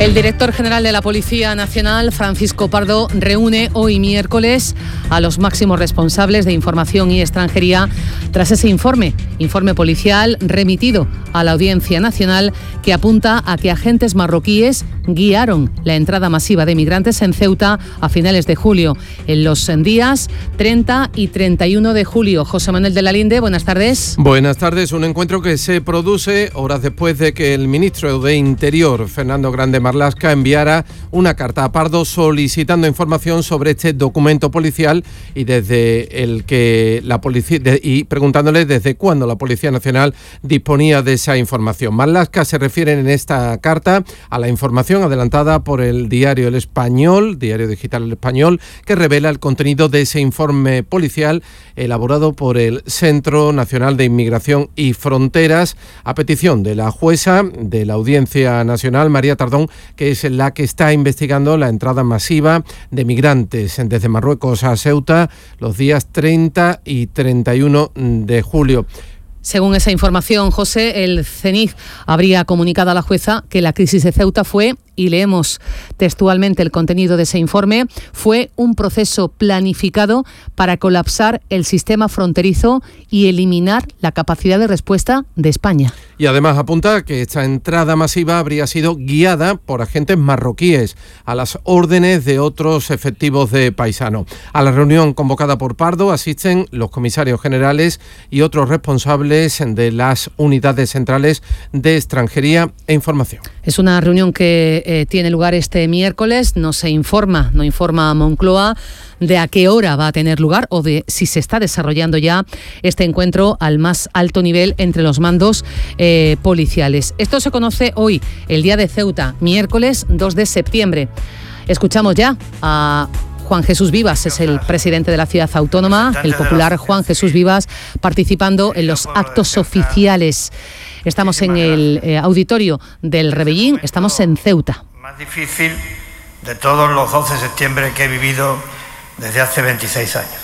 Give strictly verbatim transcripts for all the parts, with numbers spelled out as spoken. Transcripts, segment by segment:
El director general de la Policía Nacional, Francisco Pardo, reúne hoy miércoles a los máximos responsables de información y extranjería tras ese informe, informe policial remitido a la Audiencia Nacional que apunta a que agentes marroquíes guiaron la entrada masiva de migrantes en Ceuta a finales de julio, en los días treinta y treinta y uno de julio. José Manuel de la Linde, buenas tardes. Buenas tardes. Un encuentro que se produce horas después de que el ministro de Interior, Fernando Grande Marlaska, enviara una carta a Pardo solicitando información sobre este documento policial y desde el que la policía de, y preguntándole desde cuándo la Policía Nacional disponía de esa información. Marlaska se refiere en esta carta a la información adelantada por el diario El Español, diario digital El Español, que revela el contenido de ese informe policial elaborado por el Centro Nacional de Inmigración y Fronteras a petición de la jueza de la Audiencia Nacional, María Tardón, que es la que está investigando la entrada masiva de migrantes desde Marruecos a Ceuta los días treinta y treinta y uno de julio. Según esa información, José, el C N I F habría comunicado a la jueza que la crisis de Ceuta fue, y leemos textualmente el contenido de ese informe, fue un proceso planificado para colapsar el sistema fronterizo y eliminar la capacidad de respuesta de España. Y además apunta que esta entrada masiva habría sido guiada por agentes marroquíes a las órdenes de otros efectivos de paisano. A la reunión convocada por Pardo asisten los comisarios generales y otros responsables de las unidades centrales de extranjería e información. Es una reunión que eh, tiene lugar este miércoles. No se informa, no informa a Moncloa de a qué hora va a tener lugar o de si se está desarrollando ya este encuentro al más alto nivel entre los mandos eh, policiales. Esto se conoce hoy, el día de Ceuta, miércoles dos de septiembre. Escuchamos ya a Juan Jesús Vivas, es el presidente de la ciudad autónoma, el popular Juan Jesús Vivas, participando en los actos oficiales. Estamos en el eh, auditorio del Rebellín, estamos en Ceuta. Más difícil de todos los doce de septiembre que he vivido desde hace veintiséis años.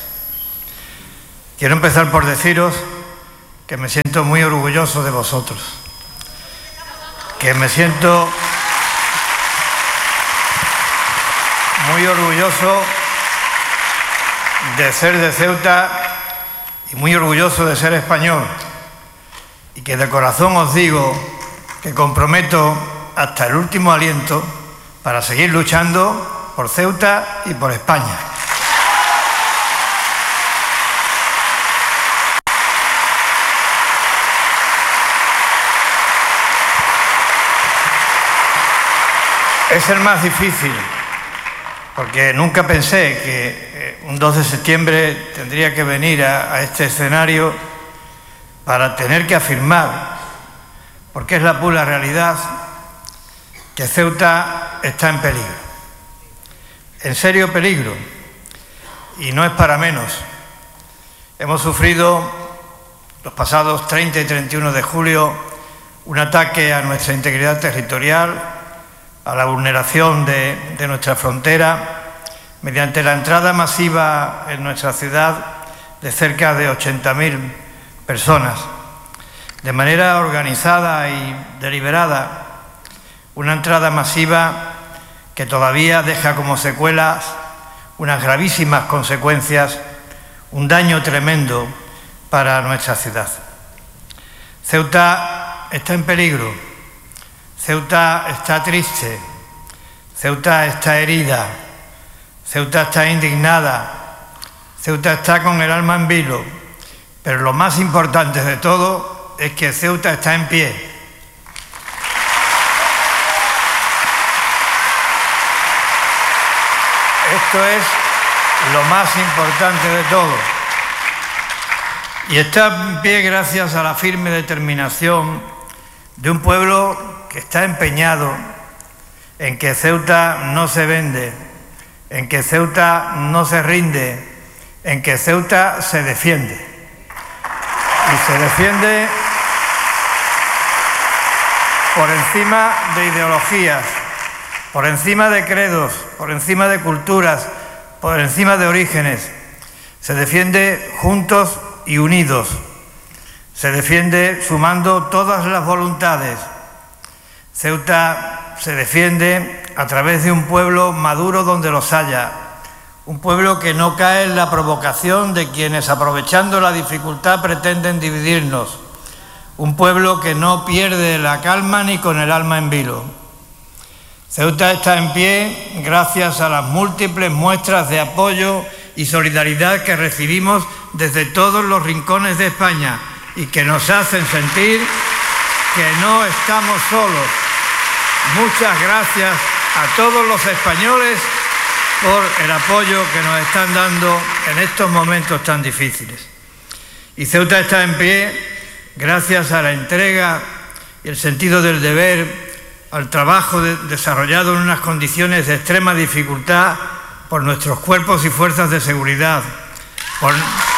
Quiero empezar por deciros que me siento muy orgulloso de vosotros, que me siento muy orgulloso de ser de Ceuta y muy orgulloso de ser español, y que de corazón os digo que comprometo hasta el último aliento para seguir luchando por Ceuta y por España. Es el más difícil, porque nunca pensé que un dos de septiembre tendría que venir a, a este escenario para tener que afirmar, porque es la pura realidad, que Ceuta está en peligro. En serio peligro, y no es para menos. Hemos sufrido los pasados treinta y treinta y uno de julio un ataque a nuestra integridad territorial, a la vulneración de, de nuestra frontera, mediante la entrada masiva en nuestra ciudad de cerca de ochenta mil personas, de manera organizada y deliberada, una entrada masiva que todavía deja como secuelas unas gravísimas consecuencias, un daño tremendo para nuestra ciudad. Ceuta está en peligro, Ceuta está triste, Ceuta está herida, Ceuta está indignada, Ceuta está con el alma en vilo, pero lo más importante de todo es que Ceuta está en pie. Esto es lo más importante de todo. Y está en pie gracias a la firme determinación de un pueblo que está empeñado en que Ceuta no se vende, en que Ceuta no se rinde, en que Ceuta se defiende. Y se defiende por encima de ideologías, por encima de credos, por encima de culturas, por encima de orígenes. Se defiende juntos y unidos. Se defiende sumando todas las voluntades. Ceuta se defiende a través de un pueblo maduro donde los haya, un pueblo que no cae en la provocación de quienes, aprovechando la dificultad, pretenden dividirnos, un pueblo que no pierde la calma ni con el alma en vilo. Ceuta está en pie gracias a las múltiples muestras de apoyo y solidaridad que recibimos desde todos los rincones de España y que nos hacen sentir que no estamos solos. Muchas gracias a todos los españoles por el apoyo que nos están dando en estos momentos tan difíciles. Y Ceuta está en pie gracias a la entrega y el sentido del deber, al trabajo de, desarrollado en unas condiciones de extrema dificultad por nuestros cuerpos y fuerzas de seguridad, por,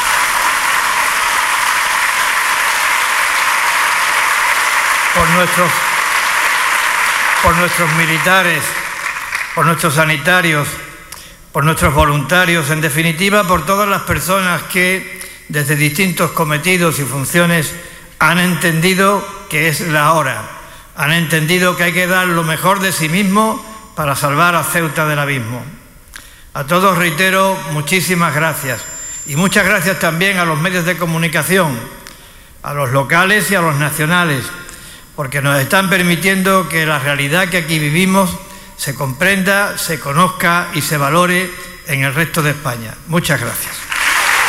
por, nuestros, por nuestros militares, por nuestros sanitarios, por nuestros voluntarios, en definitiva, por todas las personas que, desde distintos cometidos y funciones, han entendido que es la hora, han entendido que hay que dar lo mejor de sí mismo para salvar a Ceuta del abismo. A todos reitero muchísimas gracias y muchas gracias también a los medios de comunicación, a los locales y a los nacionales, porque nos están permitiendo que la realidad que aquí vivimos se comprenda, se conozca y se valore en el resto de España. Muchas gracias.